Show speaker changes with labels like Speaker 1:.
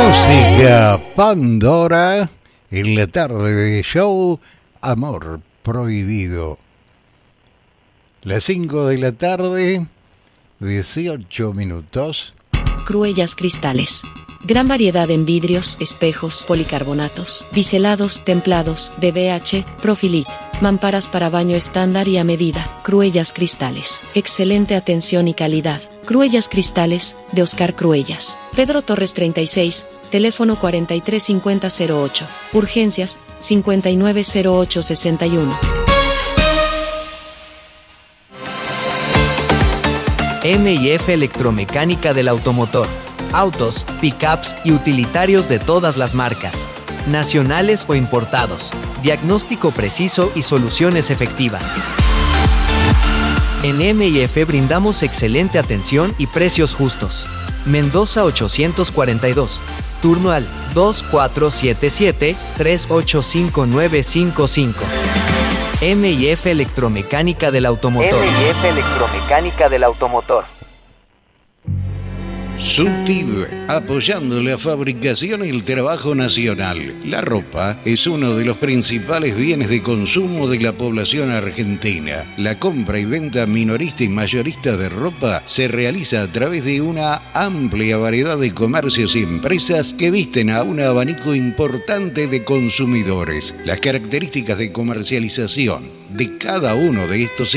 Speaker 1: Música Pandora en la tarde de show Amor Prohibido. Las 5 de la tarde, 18 minutos.
Speaker 2: Cruellas Cristales. Gran variedad en vidrios, espejos, policarbonatos, biselados, templados, DBH, Profilit. Mamparas para baño estándar y a medida. Cruellas Cristales. Excelente atención y calidad. Cruellas Cristales, de Oscar Cruellas. Pedro Torres 36, teléfono 435008. Urgencias, 590861.
Speaker 3: M&F Electromecánica del Automotor. Autos, pickups y utilitarios de todas las marcas, nacionales o importados. Diagnóstico preciso y soluciones efectivas. En M&F brindamos excelente atención y precios justos. Mendoza 842. Turno al 2477-385955. M&F Electromecánica del Automotor. M&F Electromecánica del Automotor.
Speaker 1: Subtiv, apoyando la fabricación y el trabajo nacional. La ropa es uno de los principales bienes de consumo de la población argentina. La compra y venta minorista y mayorista de ropa se realiza a través de una amplia variedad de comercios y empresas que visten a un abanico importante de consumidores. Las características de comercialización de cada uno de estos